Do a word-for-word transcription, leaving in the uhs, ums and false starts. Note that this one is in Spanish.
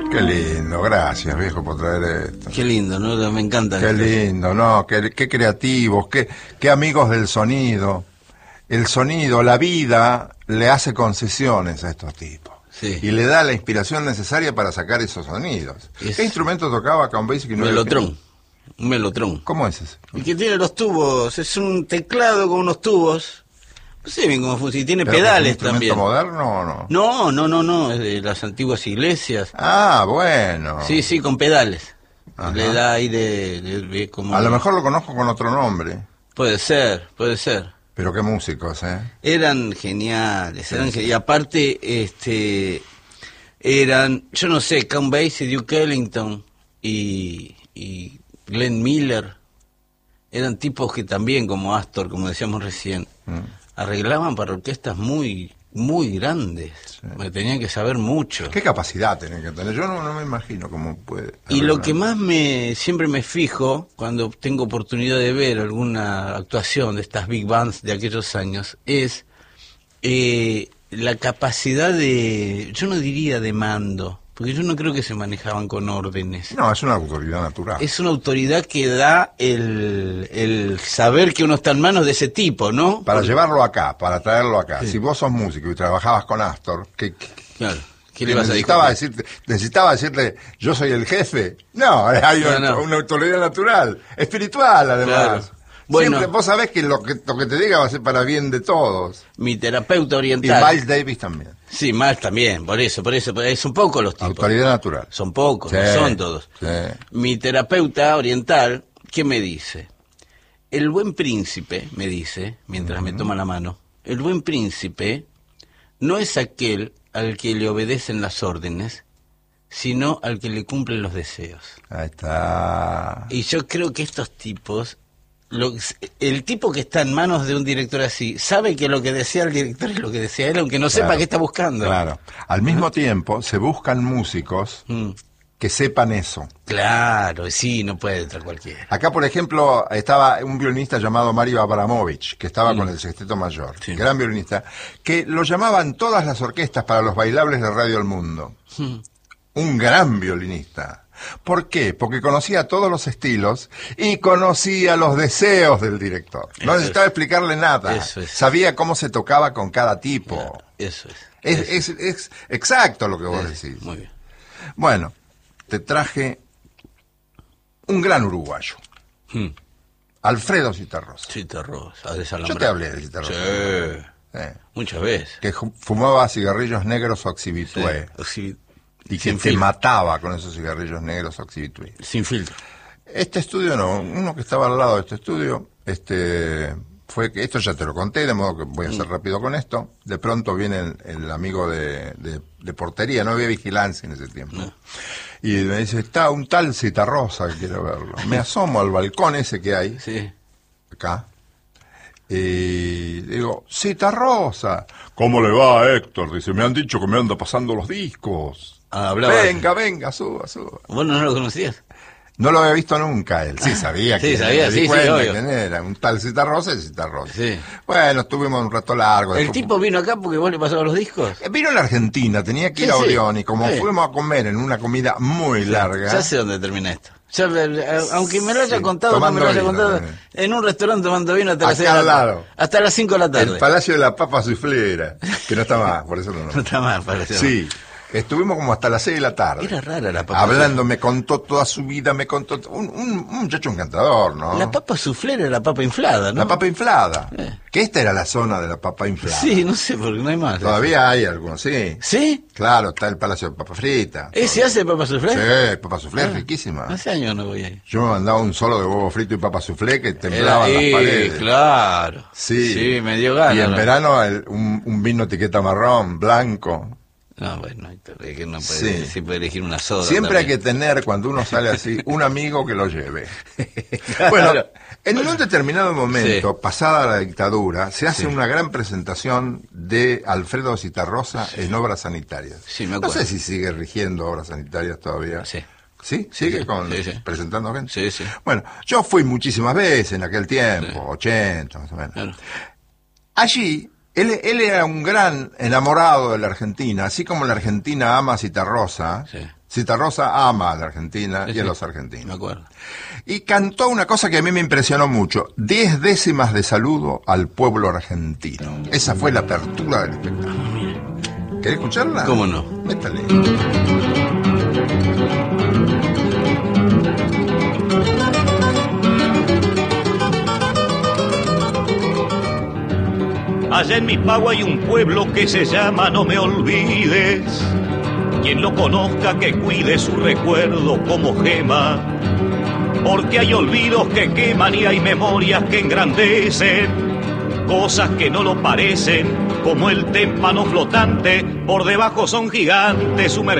Qué lindo, gracias viejo por traer esto. Qué lindo, ¿no? Me encanta. Qué lindo, ¿no? Qué, qué creativos, qué, qué amigos del sonido. El sonido, la vida, le hace concesiones a estos tipos. Sí. Y le da la inspiración necesaria para sacar esos sonidos. Es... ¿Qué instrumento tocaba Count Basie? Que no Melotrón. Un melotrón. ¿Cómo es ese? El que tiene los tubos, es un teclado con unos tubos. No sé bien cómo funciona, y tiene pedales también. ¿Es un instrumento moderno o no? No, no, no, no, es de las antiguas iglesias. Ah, bueno. Sí, sí, con pedales. Ajá. Le da ahí de... de, de como... A lo mejor lo conozco con otro nombre. Puede ser, puede ser. Pero qué músicos, ¿eh? Eran geniales, Sí, eran sí. geniales. Y aparte, este... eran, yo no sé, Count Basie, Duke Ellington y, y Glenn Miller, eran tipos que también, como Astor, como decíamos recién, mm. arreglaban para orquestas muy muy grandes, sí. Porque tenían que saber mucho. ¿Qué capacidad tienen que tener? Yo no, no me imagino cómo puede... Y lo que más me siempre me fijo cuando tengo oportunidad de ver alguna actuación de estas big bands de aquellos años es eh, la capacidad de, yo no diría de mando, porque yo no creo que se manejaban con órdenes. No, es una autoridad natural. Es una autoridad que da el, el saber que uno está en manos de ese tipo, ¿no? Para Porque... llevarlo acá, para traerlo acá. Sí. Si vos sos músico y trabajabas con Astor, ¿qué, qué, claro. ¿Qué le vas a necesitaba decir? decirte, necesitaba decirle, yo soy el jefe. No, hay no, una, no. una autoridad natural, espiritual además. Claro. Bueno, siempre, vos sabés que lo, que lo que te diga va a ser para bien de todos. Mi terapeuta oriental. Y Miles Davis también. Sí, Miles también, por eso, por eso, es un poco los tipos. Autoridad natural. Son pocos, sí, no son todos. Sí. Mi terapeuta oriental, ¿qué me dice? El buen príncipe, me dice, mientras uh-huh. me toma la mano, el buen príncipe no es aquel al que le obedecen las órdenes, sino al que le cumplen los deseos. Ahí está. Y yo creo que estos tipos... Lo, el tipo que está en manos de un director así sabe que lo que desea el director es lo que desea él, aunque no claro, sepa qué está buscando. Claro. Al mismo ¿Ah? tiempo se buscan músicos mm. que sepan eso. Claro, sí, no puede entrar cualquiera. Acá, por ejemplo, estaba un violinista llamado Mario Abramovich, que estaba mm. con el Sexteto Mayor, sí. gran violinista, que lo llamaban todas las orquestas para los bailables de Radio El Mundo. Mm. Un gran violinista. ¿Por qué? Porque conocía todos los estilos y conocía los deseos del director. No eso necesitaba es. explicarle nada. Eso es. Sabía cómo se tocaba con cada tipo. Claro, eso es. Es, eso. Es, es, es exacto lo que vos es. decís. Muy bien. Bueno, te traje un gran uruguayo. Hmm. Alfredo Citarrosa. Citarrosa, de Yo te hablé de Citarrosa. Sí. Eh. Muchas veces. Que fumaba cigarrillos negros oxibitué. Sí. Y que te mataba con esos cigarrillos negros oxibitué. Sin filtro. Este estudio no, uno que estaba al lado de este estudio, este fue que, esto ya te lo conté, de modo que voy a ser mm. rápido con esto. De pronto viene el, el amigo de, de, de portería, no había vigilancia en ese tiempo. No. Y me dice, está un tal Citarrosa que quiero verlo. Me asomo al balcón ese que hay, sí. acá, y digo, Citarrosa. ¿Cómo le va, Héctor? Dice, me han dicho que me anda pasando los discos. Ah, hablaba. Venga, venga, suba, suba. ¿Vos no lo conocías? No lo había visto nunca él. Sí, sabía sí, que sabía, me sí, di cuenta sí, obvio. quién era. Un tal Citarrosa y Citarrosa. Sí. Bueno, estuvimos un rato largo. ¿El después... tipo vino acá porque vos le pasabas los discos? Vino a la Argentina, tenía que ir sí, a Orión sí. y como sí. fuimos a comer en una comida muy sí. larga... Ya sé dónde termina esto. Ya, aunque me lo haya sí, contado, no me lo haya vino, contado, también. En un restaurante tomando vino hasta, acá las, al lado. hasta las cinco de la tarde. El Palacio de la Papa Suflera, que no está más, por eso no. No está más, parece. Sí. Estuvimos como hasta las seis de la tarde. Era rara la papa. Hablando, me contó toda su vida, me contó... Un, un, un muchacho encantador, ¿no? La papa suflera era la papa inflada, ¿no? La papa inflada. Eh. Que esta era la zona de la papa inflada. Sí, no sé, porque no hay más. Todavía hay algunos, sí. ¿Sí? Claro, está el Palacio de Papa Frita. ¿Ese hace papa suflé? Sí, papa suflé, ah, riquísima. Hace años no voy ahí. Yo me mandaba un solo de huevo frito y papa suflé que temblaban era, las eh, paredes. Claro. Sí. Sí, me dio ganas. Y en ¿no? verano el, un, un vino etiqueta marrón, blanco. No, bueno, es que no puede, sí. sí puede elegir una soda. Siempre también. hay que tener, cuando uno sale así, un amigo que lo lleve. Claro. Bueno, en un determinado momento, sí. pasada la dictadura, se hace sí. una gran presentación de Alfredo Citarrosa sí. en obras sanitarias. Sí, me acuerdo. No sé si sigue rigiendo obras sanitarias todavía. Sí. ¿Sí? ¿Sigue sí, con sí, sí. presentando gente? Sí, sí. Bueno, yo fui muchísimas veces en aquel tiempo, sí. ochenta más o menos. Claro. Allí... Él, él era un gran enamorado de la Argentina, así como la Argentina ama a Citarrosa, sí. Citarrosa ama a la Argentina Sí, y a sí, los argentinos. me acuerdo. Y cantó una cosa que a mí me impresionó mucho. Diez décimas de saludo al pueblo argentino. Esa fue la apertura del espectáculo. ¿Querés escucharla? ¿Cómo no? Métale. Allá en mi pago hay un pueblo que se llama No Me Olvides. Quien lo conozca que cuide su recuerdo como gema, porque hay olvidos que queman y hay memorias que engrandecen, cosas que no lo parecen, como el témpano flotante, por debajo son gigantes sumergidos.